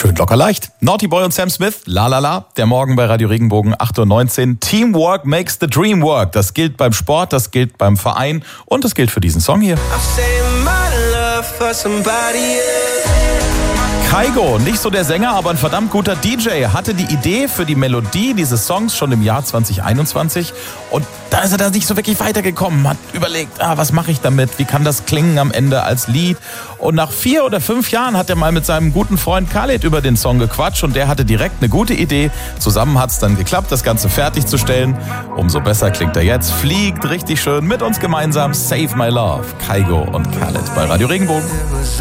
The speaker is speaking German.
Schön locker leicht. Naughty Boy und Sam Smith, la la la. Der Morgen bei Radio Regenbogen 8.19 Uhr. Teamwork makes the dream work. Das gilt beim Sport, das gilt beim Verein und das gilt für diesen Song hier. Kygo, nicht so der Sänger, aber ein verdammt guter DJ, hatte die Idee für die Melodie dieses Songs schon im Jahr 2021 und da ist er da nicht so wirklich weitergekommen, hat überlegt, was mache ich damit, wie kann das klingen am Ende als Lied, und nach 4 oder 5 Jahren hat er mal mit seinem guten Freund Khaled über den Song gequatscht und der hatte direkt eine gute Idee. Zusammen hat es dann geklappt, das Ganze fertigzustellen. Umso besser klingt er jetzt, fliegt richtig schön mit uns gemeinsam. Save My Love, Kygo und Khaled bei Radio Regenbogen.